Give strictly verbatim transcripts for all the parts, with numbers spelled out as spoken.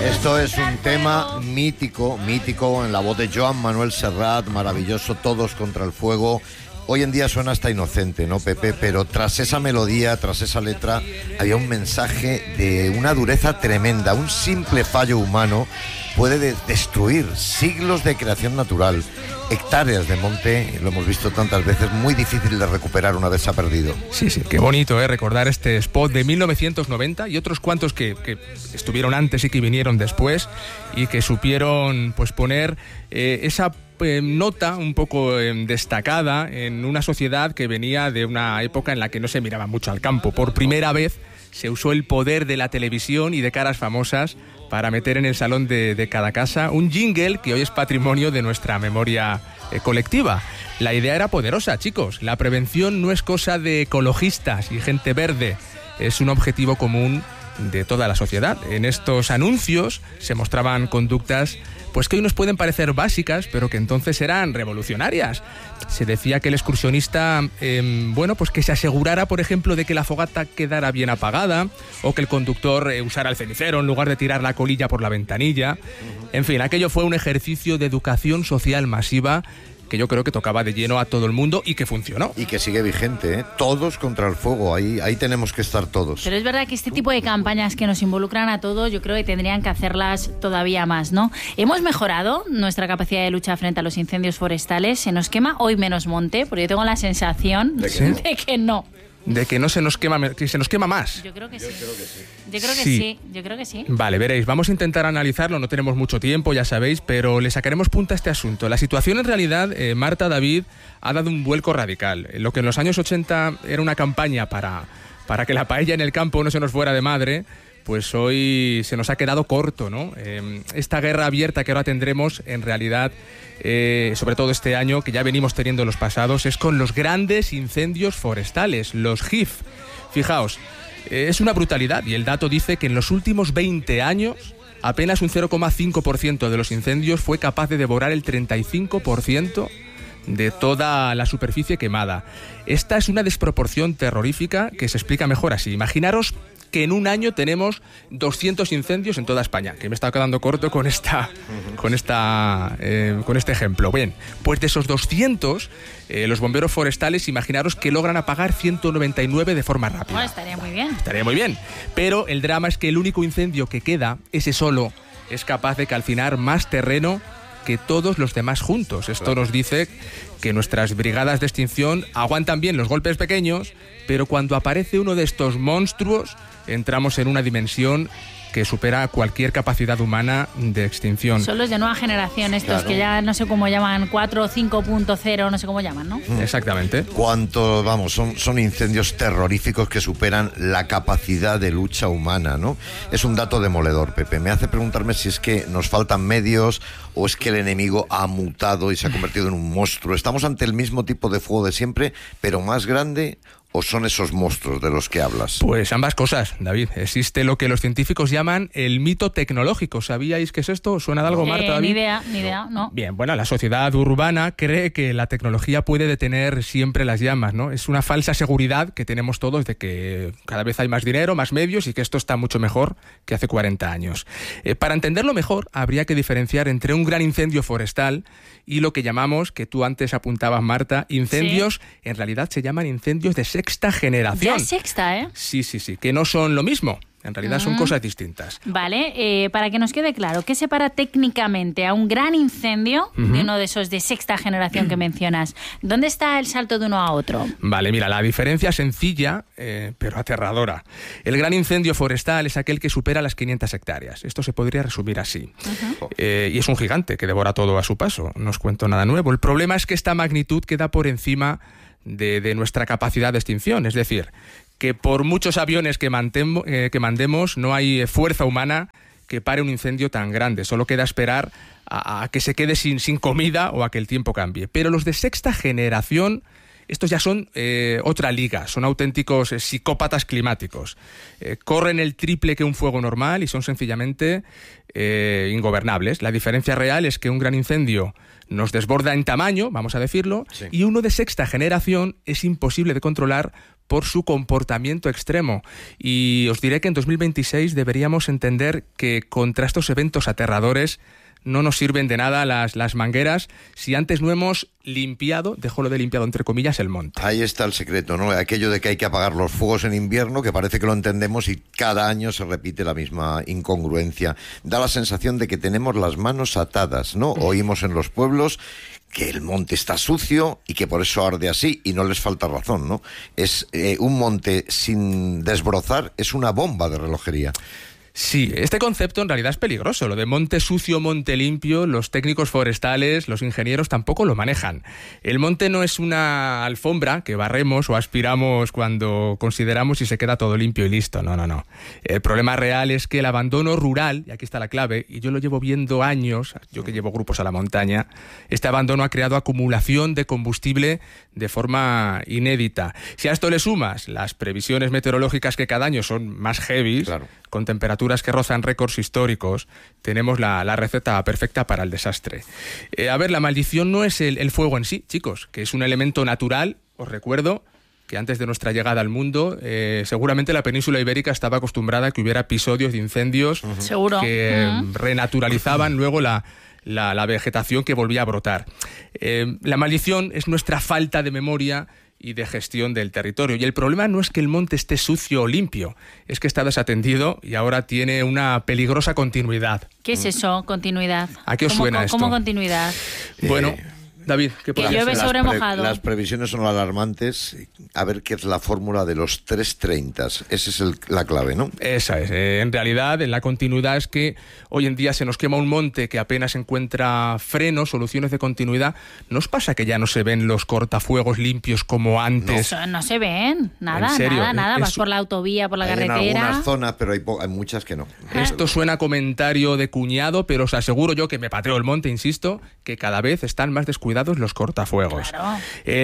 Esto es un tema mítico, mítico, en la voz de Joan Manuel Serrat, maravilloso, Todos contra el fuego. Hoy en día suena hasta inocente, ¿no, Pepe? Pero tras esa melodía, tras esa letra, había un mensaje de una dureza tremenda. Un simple fallo humano puede de- destruir siglos de creación natural, hectáreas de monte, lo hemos visto tantas veces, muy difícil de recuperar una vez se ha perdido. Sí, sí, qué bonito, ¿eh? Recordar este spot de mil novecientos noventa y otros cuantos que, que estuvieron antes y que vinieron después y que supieron pues poner eh, esa eh, nota un poco eh, destacada en una sociedad que venía de una época en la que no se miraba mucho al campo. Por primera vez se usó el poder de la televisión y de caras famosas para meter en el salón de, de cada casa un jingle que hoy es patrimonio de nuestra memoria eh, colectiva. La idea era poderosa, chicos. La prevención no es cosa de ecologistas y gente verde, es un objetivo común de toda la sociedad. En estos anuncios se mostraban conductas pues que hoy nos pueden parecer básicas, pero que entonces eran revolucionarias. Se decía que el excursionista, eh, bueno, pues que se asegurara, por ejemplo, de que la fogata quedara bien apagada, o que el conductor eh, usara el cenicero en lugar de tirar la colilla por la ventanilla. En fin, aquello fue un ejercicio de educación social masiva que yo creo que tocaba de lleno a todo el mundo y que funcionó. Y que sigue vigente, ¿eh? Todos contra el fuego, ahí, ahí tenemos que estar todos. Pero es verdad que este tipo de campañas que nos involucran a todos, yo creo que tendrían que hacerlas todavía más, ¿no? Hemos mejorado nuestra capacidad de lucha frente a los incendios forestales. Se nos quema hoy menos monte, porque yo tengo la sensación ¿De de que que, no? de que no. De que no se nos quema, que se nos quema más. Yo creo que sí. Yo creo que Sí. sí. Yo creo que sí. Vale, veréis, vamos a intentar analizarlo, no tenemos mucho tiempo, ya sabéis, pero le sacaremos punta a este asunto. La situación en realidad, eh, Marta, David, ha dado un vuelco radical. Lo que en los años ochenta era una campaña para, para que la paella en el campo no se nos fuera de madre, pues hoy se nos ha quedado corto, ¿no? Eh, esta guerra abierta que ahora tendremos, en realidad, eh, sobre todo este año, que ya venimos teniendo en los pasados, es con los grandes incendios forestales, los G I F. Fijaos, eh, es una brutalidad y el dato dice que en los últimos veinte años apenas un cero coma cinco por ciento de los incendios fue capaz de devorar el treinta y cinco por ciento de toda la superficie quemada. Esta es una desproporción terrorífica que se explica mejor así. Imaginaros que en un año tenemos doscientos incendios en toda España, que me está quedando corto con esta, con esta, eh, con este ejemplo. Bien, pues de esos doscientos, eh, los bomberos forestales, imaginaros que logran apagar ciento noventa y nueve de forma rápida. Bueno, estaría muy bien. Estaría muy bien, pero el drama es que el único incendio que queda, ese solo, es capaz de calcinar más terreno que todos los demás juntos. Esto nos dice que nuestras brigadas de extinción aguantan bien los golpes pequeños, pero cuando aparece uno de estos monstruos, entramos en una dimensión que supera cualquier capacidad humana de extinción. Son los de nueva generación estos, Claro. que ya no sé cómo llaman, cuatro o cinco punto cero, no sé cómo llaman, ¿no? Exactamente. Cuánto, vamos, son, son incendios terroríficos que superan la capacidad de lucha humana, ¿no? Es un dato demoledor, Pepe. Me hace preguntarme si es que nos faltan medios o es que el enemigo ha mutado y se ha convertido en un monstruo. ¿Estamos ante el mismo tipo de fuego de siempre, pero más grande? ¿O son esos monstruos de los que hablas? Pues ambas cosas, David. Existe lo que los científicos llaman el mito tecnológico. ¿Sabíais qué es esto? ¿Suena de algo, Marta, Eh, David? ni idea, ni idea, no. Bien, bueno, la sociedad urbana cree que la tecnología puede detener siempre las llamas, ¿no? Es una falsa seguridad que tenemos todos de que cada vez hay más dinero, más medios y que esto está mucho mejor que hace cuarenta años. Eh, para entenderlo mejor, habría que diferenciar entre un gran incendio forestal y lo que llamamos, que tú antes apuntabas, Marta, incendios, Sí. en realidad se llaman incendios de sexta generación. Ya sexta, ¿eh? Sí, sí, sí, que no son lo mismo. En realidad son Mm. cosas distintas. Vale, eh, para que nos quede claro, ¿qué separa técnicamente a un gran incendio de uno de esos de sexta generación que mencionas? ¿Dónde está el salto de uno a otro? Vale, mira, la diferencia es sencilla, eh, pero aterradora. El gran incendio forestal es aquel que supera las quinientas hectáreas. Esto se podría resumir así. Uh-huh. Eh, y es un gigante que devora todo a su paso. No os cuento nada nuevo. El problema es que esta magnitud queda por encima de, de nuestra capacidad de extinción. Es decir, que por muchos aviones que, mantemo, eh, que mandemos, no hay eh, fuerza humana que pare un incendio tan grande. Solo queda esperar a, a que se quede sin, sin comida o a que el tiempo cambie. Pero los de sexta generación, estos ya son eh, otra liga, son auténticos eh, psicópatas climáticos. Eh, corren el triple que un fuego normal y son sencillamente eh, ingobernables. La diferencia real es que un gran incendio nos desborda en tamaño, vamos a decirlo, sí. y uno de sexta generación es imposible de controlar por su comportamiento extremo. Y os diré que en dos mil veintiséis deberíamos entender que contra estos eventos aterradores no nos sirven de nada las, las mangueras si antes no hemos limpiado, dejo lo de limpiado entre comillas, el monte. Ahí está el secreto, ¿no? Aquello de que hay que apagar los fuegos en invierno, que parece que lo entendemos y cada año se repite la misma incongruencia. Da la sensación de que tenemos las manos atadas, ¿no? Oímos en los pueblos que el monte está sucio y que por eso arde así, y no les falta razón, ¿no? Es eh, un monte sin desbrozar, es una bomba de relojería. Sí, este concepto en realidad es peligroso. Lo de monte sucio, monte limpio, los técnicos forestales, los ingenieros tampoco lo manejan. El monte no es una alfombra que barremos o aspiramos cuando consideramos y se queda todo limpio y listo. No, no, no. El problema real es que el abandono rural, y aquí está la clave, y yo lo llevo viendo años, yo que llevo grupos a la montaña, este abandono ha creado acumulación de combustible de forma inédita. Si a esto le sumas las previsiones meteorológicas que cada año son más heavy, claro, con temperaturas que rozan récords históricos, tenemos la, la receta perfecta para el desastre. Eh, a ver, la maldición no es el, el fuego en sí, chicos, que es un elemento natural. Os recuerdo que antes de nuestra llegada al mundo, eh, seguramente la península ibérica estaba acostumbrada a que hubiera episodios de incendios uh-huh. Seguro. que uh-huh. renaturalizaban luego la, la, la vegetación que volvía a brotar. Eh, la maldición es nuestra falta de memoria y de gestión del territorio. Y el problema no es que el monte esté sucio o limpio, es que está desatendido y ahora tiene una peligrosa continuidad. ¿Qué es eso, continuidad? ¿A qué os ¿Cómo, suena cómo, esto? ¿Cómo continuidad? Bueno, Eh, David, ¿qué Que pasa? llueve las sobre pre- mojado. Las previsiones son alarmantes. A ver qué es la fórmula de los tres treinta. Esa es el, la clave, ¿no? Esa es. Eh, en realidad, en la continuidad es que hoy en día se nos quema un monte que apenas encuentra frenos, soluciones de continuidad. ¿No os pasa que ya no se ven los cortafuegos limpios como antes? No, no se ven, nada, ¿En serio? nada, nada. Vas Eso- por la autovía, por la Hay en carretera. algunas zonas, pero hay, po- hay muchas que no. Esto suena a comentario de cuñado, pero os aseguro yo que me pateo el monte, insisto, que cada vez están más descuidados los cortafuegos. Claro.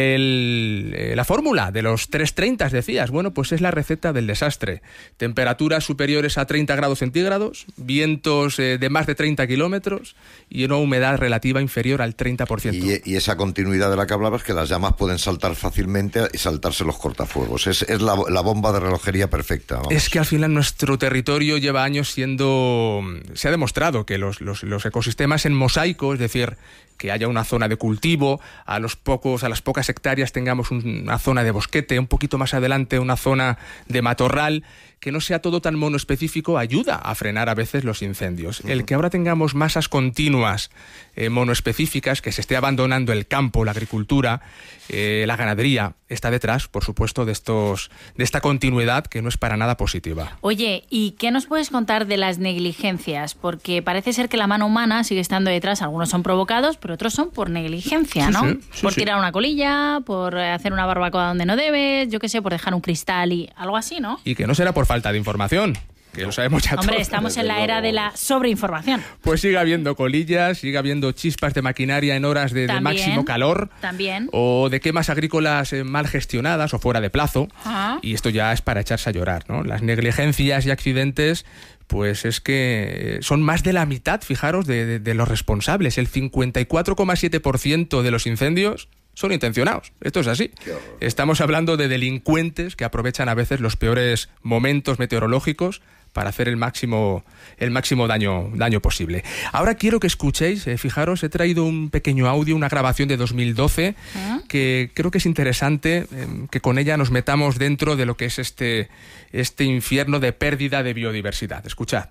El, eh, la fórmula de los tres treinta, decías, bueno, pues es la receta del desastre. Temperaturas superiores a treinta grados centígrados, vientos eh, de más de treinta kilómetros y una humedad relativa inferior al treinta por ciento. Y, y esa continuidad de la que hablabas, que las llamas pueden saltar fácilmente y saltarse los cortafuegos. Es, es la, la bomba de relojería perfecta. Vamos. Es que al final nuestro territorio lleva años siendo... Se ha demostrado que los, los, los ecosistemas en mosaico, es decir, que haya una zona de cultivo, a los pocos, a las pocas hectáreas tengamos un, una zona de bosquete, un poquito más adelante una zona de matorral, que no sea todo tan monoespecífico, ayuda a frenar a veces los incendios. Uh-huh. El que ahora tengamos masas continuas eh, monoespecíficas, que se esté abandonando el campo, la agricultura, eh, la ganadería, está detrás, por supuesto, de estos de esta continuidad que no es para nada positiva. Oye, ¿y qué nos puedes contar de las negligencias? Porque parece ser que la mano humana sigue estando detrás. Algunos son provocados, pero otros son por negligencia, Sí, ¿no? sí, sí, por sí. tirar una colilla, por hacer una barbacoa donde no debes, yo qué sé, por dejar un cristal y algo así, ¿no? Y que no será por falta de información, que lo sabemos ya Hombre, todos. estamos en la desde era luego. de la sobreinformación. Pues sigue habiendo colillas, sigue habiendo chispas de maquinaria en horas de, de También, máximo calor. También. O de quemas agrícolas eh, mal gestionadas o fuera de plazo. Ajá. Y esto ya es para echarse a llorar, ¿no? Las negligencias y accidentes, pues es que son más de la mitad, fijaros, de, de, de los responsables. El cincuenta y cuatro coma siete por ciento de los incendios son intencionados. Esto es así. Estamos hablando de delincuentes que aprovechan a veces los peores momentos meteorológicos para hacer el máximo, el máximo daño, daño posible. Ahora quiero que escuchéis, eh, fijaros, he traído un pequeño audio, una grabación de dos mil doce, ¿Ah? que creo que es interesante eh, que con ella nos metamos dentro de lo que es este, este infierno de pérdida de biodiversidad. Escuchad.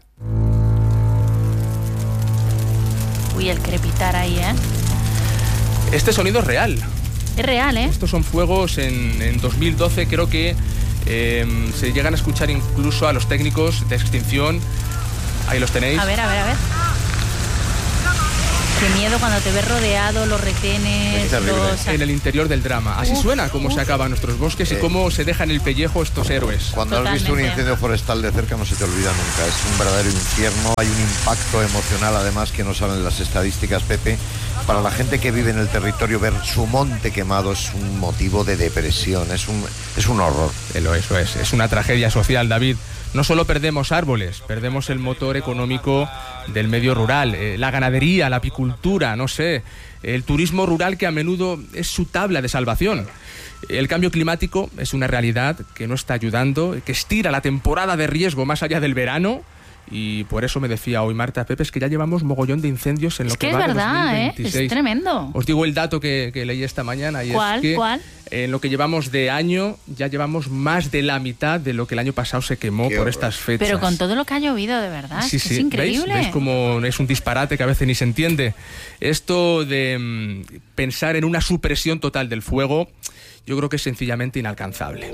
Uy, el crepitar ahí, ¿eh? Este sonido es real. Es real, ¿eh? Estos son fuegos en, en dos mil doce, creo que eh, se llegan a escuchar incluso a los técnicos de extinción. Ahí los tenéis. A ver, a ver, a ver. Qué miedo cuando te ves rodeado, los retenes, Es terrible. los... En el interior del drama. Así Uf, suena cómo uf. se acaban nuestros bosques y Eh. cómo se dejan el pellejo estos héroes. Cuando has visto un Totalmente. incendio forestal de cerca no se te olvida nunca. Es un verdadero infierno. Hay un impacto emocional, además, que no salen las estadísticas, Pepe. Para la gente que vive en el territorio, ver su monte quemado es un motivo de depresión. Es un, es un horror. Eh, Lo es, lo es. Es una tragedia social, David. no solo perdemos árboles, perdemos el motor económico del medio rural, eh, la ganadería, la apicultura, no sé, el turismo rural, que a menudo es su tabla de salvación. El cambio climático es una realidad que no está ayudando, que estira la temporada de riesgo más allá del verano. Y por eso me decía hoy Marta, Pepe, es que ya llevamos mogollón de incendios en lo es que, que es va de verdad, dos mil veintiséis. ¿eh? Es tremendo. Os digo el dato que, que leí esta mañana. Y ¿Cuál? Es que ¿Cuál? En lo que llevamos de año, ya llevamos más de la mitad de lo que el año pasado se quemó Qué por horror. estas fechas. Pero con todo lo que ha llovido, de verdad, sí, es, sí. que es increíble. ¿Veis? ¿Veis cómo es un disparate que a veces ni se entiende? Esto de mmm, pensar en una supresión total del fuego, yo creo que es sencillamente inalcanzable.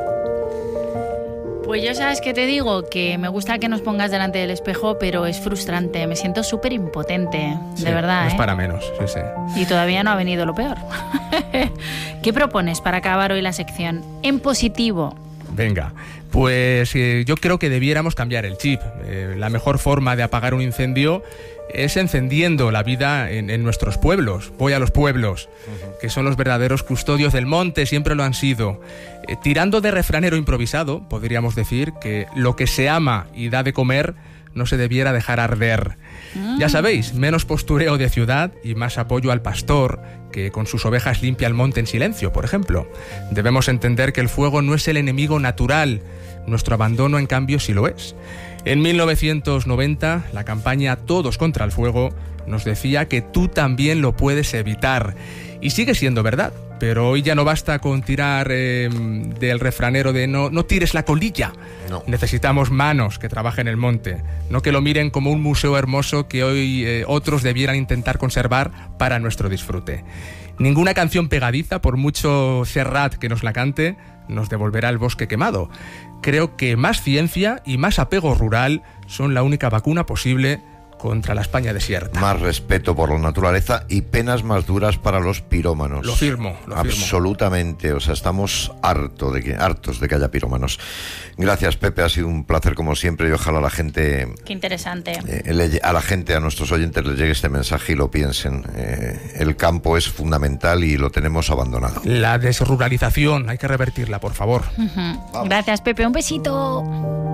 Pues yo, ¿sabes qué te digo? Que me gusta que nos pongas delante del espejo, pero es frustrante. Me siento súper impotente, sí, de verdad. No es ¿eh? para menos, sí, sí. Y todavía no ha venido lo peor. ¿Qué propones para acabar hoy la sección? En positivo. Venga, pues eh, yo creo que debiéramos cambiar el chip. Eh, la mejor forma de apagar un incendio es encendiendo la vida en, en nuestros pueblos. Voy a los pueblos, uh-huh. que son los verdaderos custodios del monte, siempre lo han sido. Eh, tirando de refranero improvisado, podríamos decir que lo que se ama y da de comer no se debiera dejar arder. Mm. Ya sabéis, menos postureo de ciudad y más apoyo al pastor, que con sus ovejas limpia el monte en silencio, por ejemplo. Debemos entender que el fuego no es el enemigo natural, nuestro abandono, en cambio, sí lo es. En mil novecientos noventa, la campaña Todos contra el Fuego nos decía que tú también lo puedes evitar. Y sigue siendo verdad, pero hoy ya no basta con tirar eh, del refranero de no, no tires la colilla. No. Necesitamos manos que trabajen el monte, no que lo miren como un museo hermoso que hoy eh, otros debieran intentar conservar para nuestro disfrute. Ninguna canción pegadiza, por mucho Serrat que nos la cante, nos devolverá el bosque quemado. Creo que más ciencia y más apego rural son la única vacuna posible contra la España desierta. Más respeto por la naturaleza y penas más duras para los pirómanos. Lo firmo, lo firmo. Absolutamente, o sea, estamos harto de que, hartos de que haya pirómanos. Gracias, Pepe, ha sido un placer como siempre y ojalá a la gente... Qué interesante. Eh, le, a la gente, a nuestros oyentes les llegue este mensaje y lo piensen. Eh, el campo es fundamental y lo tenemos abandonado. La desruralización, hay que revertirla, por favor. Uh-huh. Gracias, Pepe, un besito.